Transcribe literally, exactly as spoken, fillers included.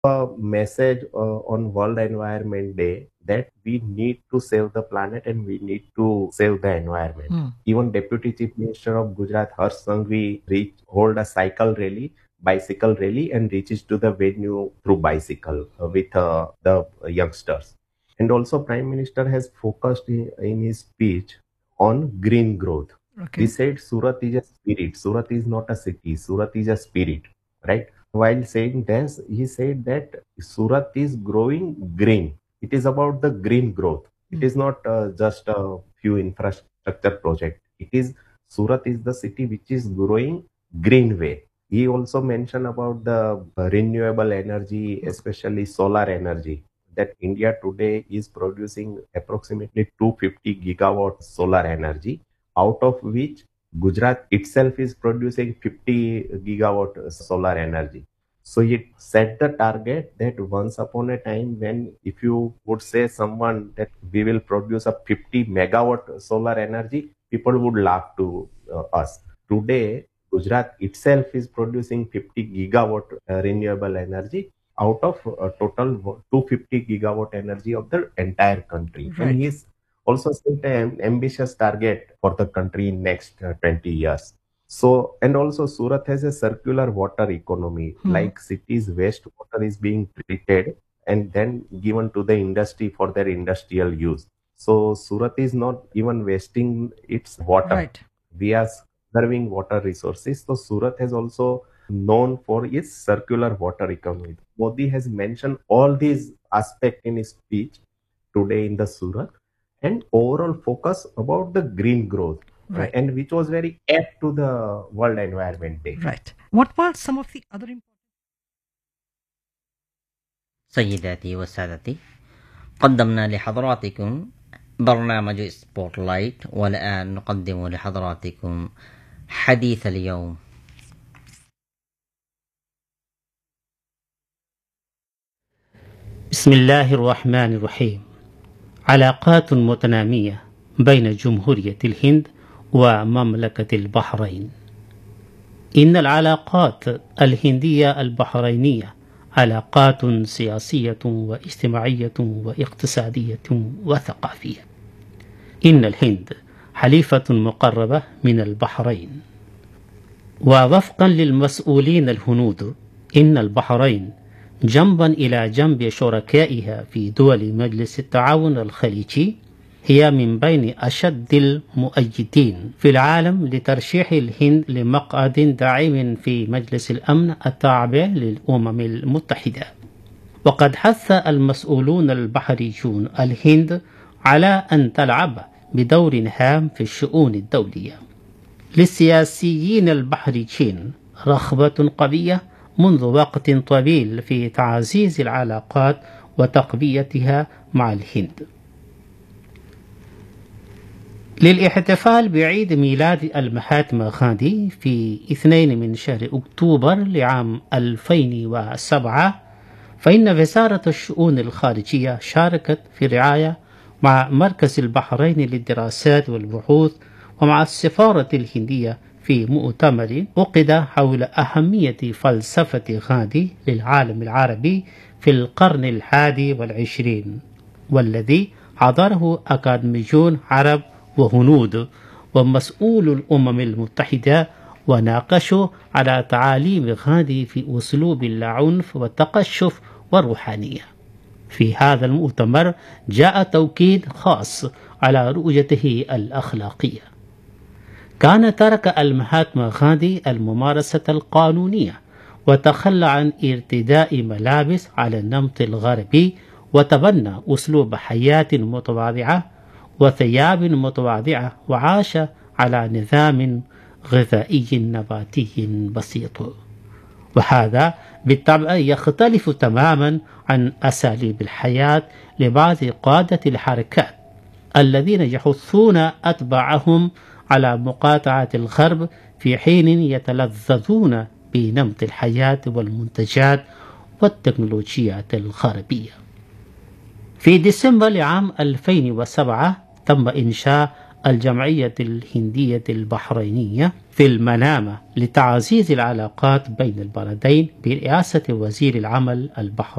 a message uh, on World Environment Day that we need to save the planet and we need to save the environment. Hmm. Even Deputy Chief Minister of Gujarat, Harsh Sanghvi, reach, hold a cycle rally, bicycle rally, and reaches to the venue through bicycle uh, with uh, the youngsters. And also, Prime Minister has focused in, in his speech on green growth. Okay. He said Surat is a spirit. Surat is not a city. Surat is a spirit, right? While saying this, he said that Surat is growing green. It is about the green growth. It Mm. is not uh, just a few infrastructure project. It is Surat is the city which is growing green way. He also mentioned about the uh, renewable energy, especially solar energy. That India today is producing approximately two hundred fifty gigawatt solar energy, out of which Gujarat itself is producing fifty gigawatt solar energy. So it set the target that once upon a time, when if you would say someone that we will produce a fifty megawatt solar energy, people would laugh to uh, us. Today, Gujarat itself is producing fifty gigawatt uh, renewable energy out of uh, total two hundred fifty gigawatt energy of the entire country. And Right. he is also set an ambitious target for the country in next uh, twenty years. So, and also Surat has a circular water economy, Hmm. like cities' wastewater is being treated and then given to the industry for their industrial use. So, Surat is not even wasting its water. Right. We are conserving water resources. So, Surat has also known for its circular water economy. Modi has mentioned all these aspects in his speech today in the Surat, and overall focus about the green growth, uh, Right. and which was very apt to the World Environment Day. Right. What were some of the other important سيداتي وسادتي، قدمنا لحضراتكم برنامج سبوتلايت، والآن نقدم لحضراتكم حديث اليوم. بسم الله الرحمن الرحيم. علاقات متنامية بين جمهورية الهند ومملكة البحرين. إن العلاقات الهندية البحرينية علاقات سياسية واجتماعية واقتصادية وثقافية. إن الهند حليفة مقربة من البحرين، ووفقا للمسؤولين الهنود إن البحرين جنبا إلى جنب شركائها في دول مجلس التعاون الخليجي هي من بين أشد المؤيدين في العالم لترشيح الهند لمقعد داعم في مجلس الأمن التابع للأمم المتحدة. وقد حث المسؤولون البحريون الهند على أن تلعب بدور هام في الشؤون الدولية. للسياسيين البحريين رغبة قوية منذ وقت طويل في تعزيز العلاقات وتقويتها مع الهند. للاحتفال بعيد ميلاد المهاتما غاندي في اثنين من شهر أكتوبر لعام ألفين وسبعة، فإن وزارة الشؤون الخارجية شاركت في رعاية مع مركز البحرين للدراسات والبحوث ومع السفارة الهندية في مؤتمر عقد حول أهمية فلسفة غاندي للعالم العربي في القرن الحادي والعشرين، والذي حضره أكاديميون عرب وهنود ومسؤول الأمم المتحدة، وناقشوا على تعاليم غاندي في أسلوب العنف والتقشف والروحانية. في هذا المؤتمر جاء توكيد خاص على رؤيته الأخلاقية. كان ترك المهاتما غاندي الممارسة القانونية وتخلى عن ارتداء ملابس على النمط الغربي، وتبنى أسلوب حياة متواضعة وثياب متواضعة، وعاش على نظام غذائي نباتي بسيط. وهذا بالطبع يختلف تماما عن أساليب الحياة لبعض قادة الحركات الذين يحثون أتباعهم على مقاطعة الغرب في حين يتلذذون بنمط الحياة والمنتجات والتكنولوجيات الغربية. في ديسمبر عام ألفين وسبعة تم إنشاء الجمعية الهندية البحرينية في المنامة لتعزيز العلاقات بين البلدين برئاسة وزير العمل البحريني